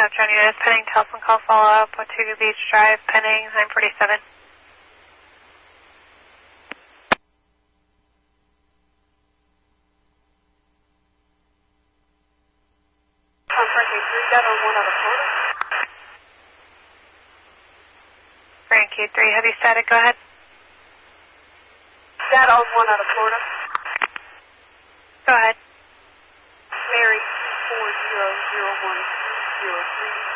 Southbound Units, pending telephone call follow-up, Watauga Beach Drive, pending 947. Frankie 3, got on 1 out of Florida. Frankie 3, heavy static, go ahead. Got on 1 out of Florida. Go ahead. Mary 400103.